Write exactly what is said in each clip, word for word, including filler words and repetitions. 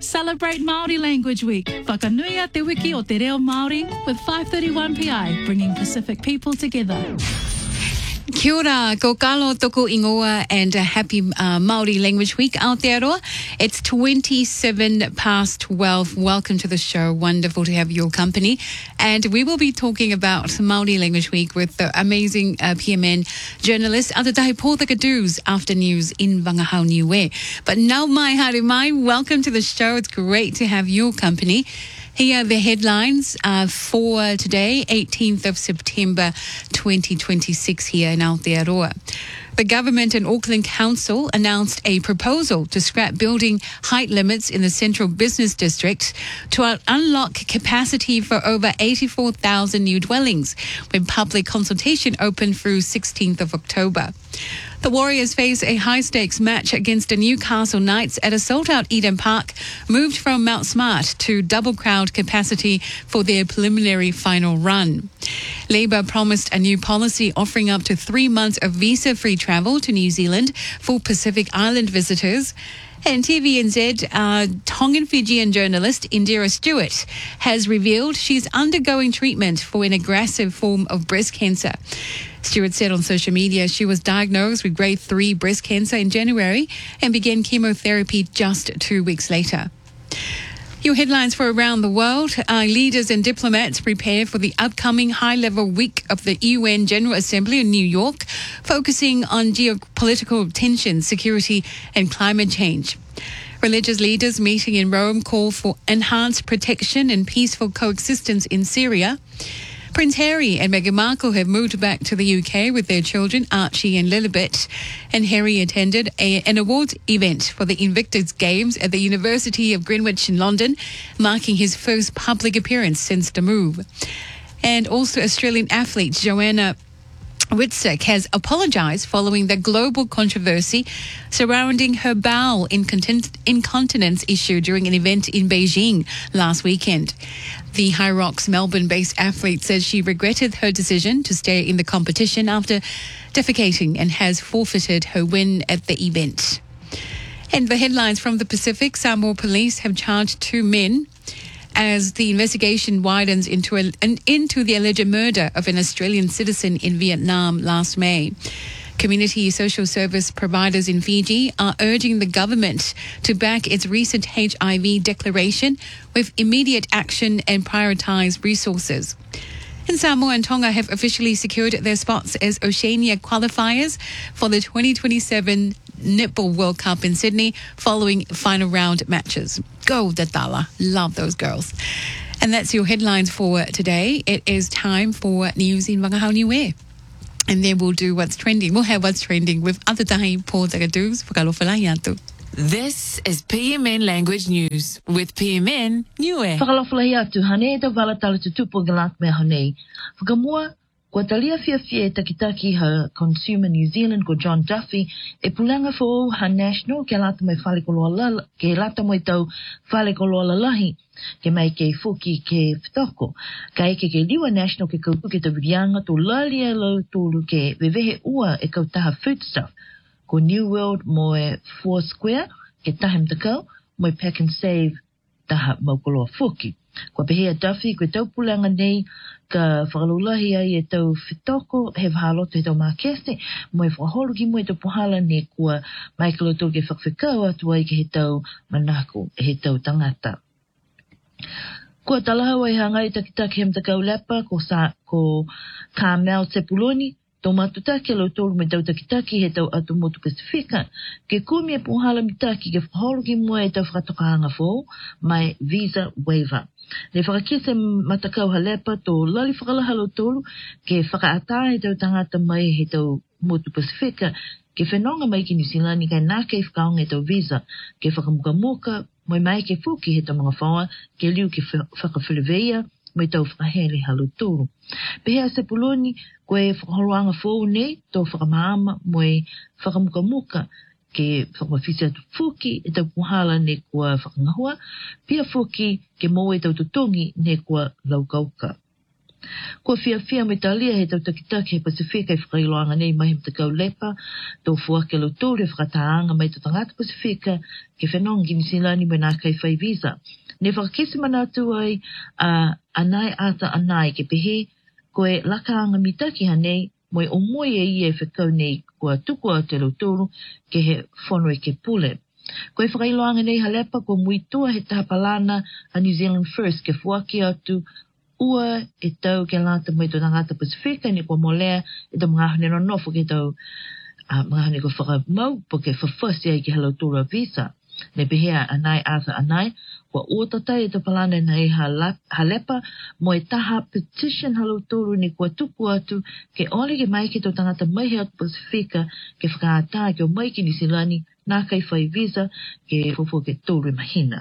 Celebrate Māori Language Week. Whakanuia te wiki o te reo Māori with five thirty-one P I, bringing Pacific people together. Kia ora, ko kalo toko ingoa and a happy uh, Māori Language Week Aotearoa. It's twenty-seven past twelve. Welcome to the show. Wonderful to have your company. And we will be talking about Māori Language Week with the amazing uh, P M N journalist Atatahi Pōtakadū's After News in Wangahau Niue. But now, mai haere mai, welcome to the show. It's great to have your company. Here are the headlines uh, for today, eighteenth of September twenty twenty-six here in Aotearoa. The government and Auckland Council announced a proposal to scrap building height limits in the Central Business District to unlock capacity for over eighty-four thousand new dwellings when public consultation opened through sixteenth of October. The Warriors face a high-stakes match against the Newcastle Knights at a sold-out Eden Park, moved from Mount Smart to double-crowd capacity for their preliminary final run. Labour promised a new policy offering up to three months of visa-free travel to New Zealand for Pacific Island visitors. And T V N Z uh, Tongan-Fijian journalist Indira Stewart has revealed she's undergoing treatment for an aggressive form of breast cancer. Stewart said on social media she was diagnosed with grade three breast cancer in January and began chemotherapy just two weeks later. Your headlines for around the world. Uh, leaders and diplomats prepare for the upcoming high-level week of the U N General Assembly in New York, focusing on geopolitical tensions, security and climate change. Religious leaders meeting in Rome call for enhanced protection and peaceful coexistence in Syria. Prince Harry and Meghan Markle have moved back to the U K with their children, Archie and Lilibet. And Harry attended a, an awards event for the Invictus Games at the University of Greenwich in London, marking his first public appearance since the move. And also Australian athlete Joanna Witzek has apologised following the global controversy surrounding her bowel incontinence issue during an event in Beijing last weekend. The High Rocks Melbourne-based athlete says she regretted her decision to stay in the competition after defecating and has forfeited her win at the event. And the headlines from the Pacific: Samoa police have charged two men as the investigation widens into a, an, into the alleged murder of an Australian citizen in Vietnam last May. Community social service providers in Fiji are urging the government to back its recent H I V declaration with immediate action and prioritise resources. And Samoa and Tonga have officially secured their spots as Oceania qualifiers for the twenty twenty-seven Netball World Cup in Sydney following final round matches. Go Datala. Love those girls. And that's your headlines for today. It is time for News in Wangahau Niue. And then we'll do what's trending. We'll have what's trending with Atatahi Pōtakadū's Whakalofalai atu. This is P M N Language News with P M N Niue. Whakalofalai atu, hane ta wala tala tutupo galat me hane. Whakamua, kua talia fia fia e takitaki ha Consumer New Zealand ko John Duffy e pulanga fo ha National ke lata mai whale koloa lala, ke lata mai tau whale koloa lalahi. Ke mai ke fuki ke whtoko. Ka eke ke liwa National ke kautu ke te wirianga to lalia lau tōru ke wewehe ua e kautaha foodstuff. Ko New World mo e Four Square ke tahem takau mo e Pack and Save taha maukoloa fuki. Kua pehea Duffy koe tau pulanga nei ka whakalulahi ai e tau whetoko he whahaloto he tau mākese mo e whaholu ki mo e tau puhala ne kua Michael O'Toole ke whakawhikau atu ai ke he tau manako he tau tangata. Kua talahawa i hangai takitaki hem takau lapa ko, sa, ko Carmel Sepuloni tau matutaki alo tolu me tau takitaki he tau atu motu Pasifika ke kumi e puhala mitaki ke whaholu ki mo e tau whakatokahanga fo mai visa waiver. Le whakakise matakau halepa tō lali whakalahalo tolu ke whakaata he tau tangata mai he tau motu Pasifika ke whenonga mai ki New Zealand kai nā kei whakaonga he tau visa ke whakamukamuka mai mai ke fuki he tau mga whaua ke liu ke whakawhileweia mai tau whakahele halo tolu. Pehea Sepuloni koe whakahoruanga fōu nei tō whakamaama mai whakamukamuka ke whakamawhisi atu fuki e tau puhala ne kua whakangahua, pia fuki ke moe tau tutongi ne kua laukauka. Kua fia fia me talia he tau takitaki he Pasifika e whakailoanga nei mai him takau lepa, tau fuake lo tōre whakataanga mai tau tangata Pasifika ke whenongi ni silani mai nā kai whai visa. Ne whakakesi manatu ai a anai ata anai ke pehe, koe lakaanga mitaki hanei, moi o moi e ia e whakau nei kua tukua te lo tōru ke he whono e ke pule. Koe whakailoanga nei halepa kua muitua he tahapalana a New Zealand First ke fuaki atu ua e tau ke lata mai tō tangata Pasifika ni kua molea e tau mga hane no nofo ke tau uh, mga hane ko whakamau po ke whawhasi ai ke halau tōra visa. Ne pehea anai asa anai, kua ōtatai e tau palana nei halepa mo e taha petition halau tōru ni kua tuku atu ke ole ke mai ke tō tangata mai he atu Pasifika ke whakaata ke o mai ki ni silani nā kai whai visa ke fofo ke tōru mahina.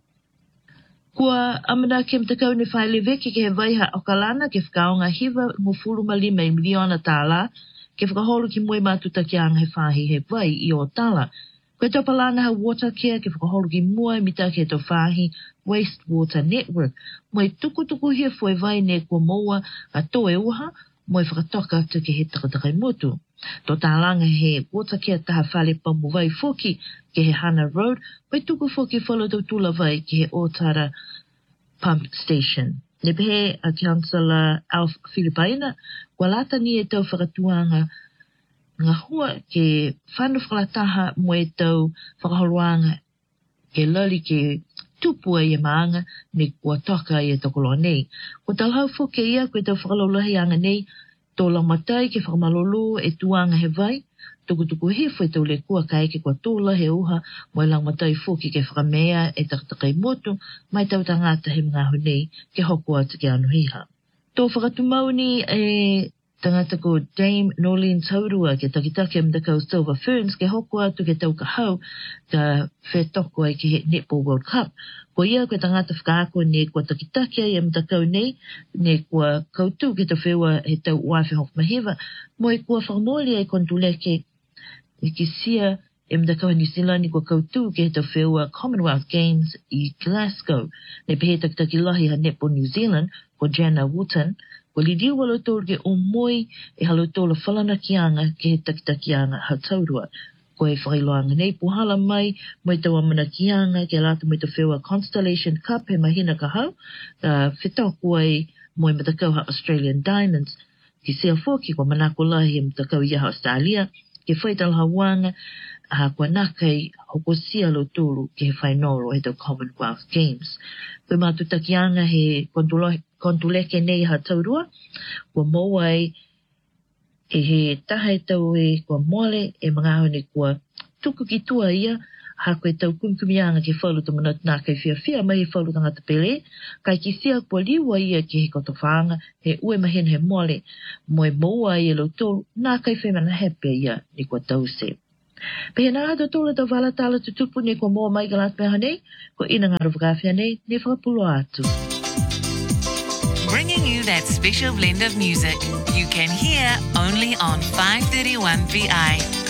Kua amana ke mtakau ni whaile veki ke he vaiha o kalana ke whakaonga hiva mo furu malima i miliona tāla ke whakaholu ki moe mātuta ki anga he whahi he vai i o tāla. Koe tau palana ha water care ke whakaholu ki moe mita ke tau whahi Waste Water Network. Moe tuku tuku hia fue vai ne kua moa a toe uha moe whakatoka atu ke he takatakai motu. Tō tālanga he water care taha whale pamu vai foki ke he Hana Road, mai tuku foki whalo tau tula vai ke he Otara Pump Station. Ne pehe a Councillor Alf Filipaina, kua lata ni e tau whakatuanga ngā hua ke whanu whakalataha mo e tau whakaholoanga ke lali ke tupua i e maanga ne kua toka i e tokolo nei. Ko talhau foke ia koe tau whakalolahi anga nei, tō laumatai ke whakamalolo e tuanga he vai, tukutuku hifo e tau le kua kai ke kua tōla he uha mo e laumatai foki ke whakamea e takatakai motu, mai tau tangata he mga honei ke hoko atu ke anuhiha. Tō whakatumau ni e tangata ko Dame Nolene Taurua ke takitake mtakau Silver Ferns ke hoko atu ke tau kahau ka whetoko ai ke he Netball World Cup. Ko ia koe tangata whakaako ne kua takitake ai mtakau nei, ne kua kautu ke tau whewa he tau uafe hok mahiva, mo e kua whakamoli ai kontuleke e ki sia e mtakau New Zealand kua kautu ke he tau whewa Commonwealth Games i Glasgow. Ne pehe takitaki lahi ha Netball New Zealand ko Jana Wooten, ko li diu walo tōru ke o moi e halo tōla whalana ki anga ke he takitaki anga ha taurua. Ko e whailoanga nei puhala mai, mo e tau amana ki anga ke lata mo e tau whewa Constellation Cup he mahina ka hau, uh, whetoko ai mo e matakau ha Australian Diamonds, ki sea fōki ko manako lahi e matakau ia ha Australia, ke whaital hawanga, ha kua nakai hoko sia lo tōru ke he whainoro he tau Commonwealth Games. Koe mātutaki anga he kontuleke nei ha taurua, kua mowai e he taha e tau e kua mole e mga hone kua tuku ki tua ia, ha koe tau kumkumianga ke whalu ta manat nā kai fia fia mai he whalu tangata pele, kai ki sia kua liwa ia ke he kotowhanga, he ue mahen he mole, mo e moa ia lo tōru nā kai whemana hepe ia ni kua tause. Pehe nā hata tōla tau wala tala tutupu ne kua moa mai galat meha nei, ko ina ngā ruvakawhia nei, ne whakapulo atu. Bringing you that special blend of music you can hear only on five thirty-one P I.